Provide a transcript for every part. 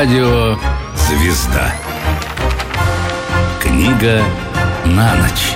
Радио «Звезда». Книга на ночь.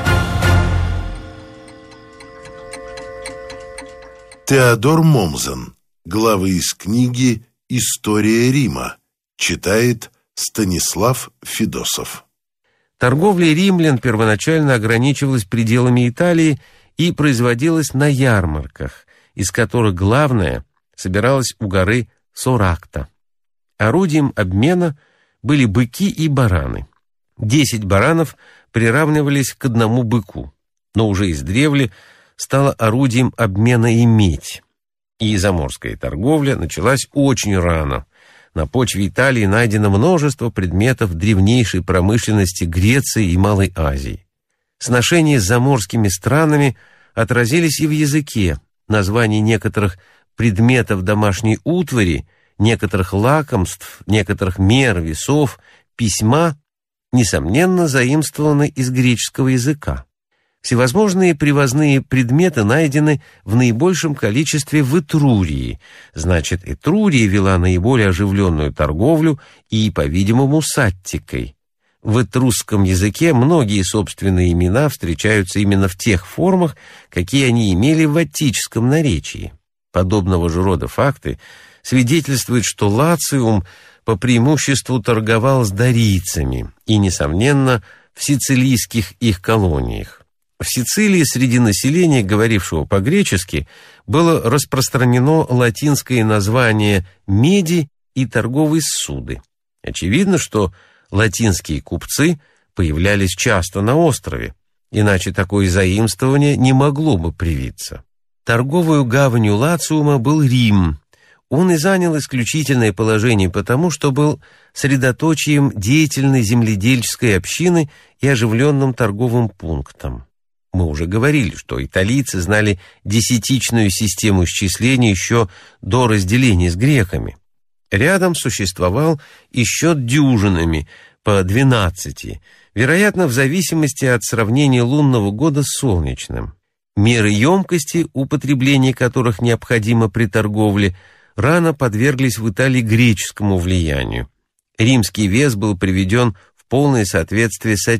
Теодор Момзен. Главы из книги «История Рима». Читает Станислав Федосов. Торговля римлян первоначально ограничивалась пределами Италии и производилась на ярмарках, из которых главное собиралось у горы Соракта. Орудием обмена были быки и бараны. 10 баранов приравнивались к 1 быку, но уже издревле стало орудием обмена и медь. И заморская торговля началась очень рано. На почве Италии найдено множество предметов древнейшей промышленности Греции и Малой Азии. Сношения с заморскими странами отразились и в языке. Названия некоторых предметов домашней утвари, некоторых лакомств, некоторых мер, весов, письма, несомненно, заимствованы из греческого языка. Всевозможные привозные предметы найдены в наибольшем количестве в Этрурии. Значит, Этрурия вела наиболее оживленную торговлю и, по-видимому, с Аттикой. В этрусском языке многие собственные имена встречаются именно в тех формах, какие они имели в аттическом наречии. Подобного же рода факты свидетельствуют, что Лациум по преимуществу торговал с дарийцами и, несомненно, в сицилийских их колониях. В Сицилии среди населения, говорившего по-гречески, было распространено латинское название меди и торговые суды. Очевидно, что латинские купцы появлялись часто на острове, иначе такое заимствование не могло бы привиться. Торговую гаванью Лациума был Рим. Он и занял исключительное положение потому, что был средоточием деятельной земледельческой общины и оживленным торговым пунктом. Мы уже говорили, что италийцы знали десятичную систему исчисления еще до разделения с греками. Рядом существовал и счет дюжинами по 12, вероятно, в зависимости от сравнения лунного года с солнечным. Меры емкости, употребление которых необходимо при торговле, рано подверглись в Италии греческому влиянию. Римский вес был приведен в полное соответствие с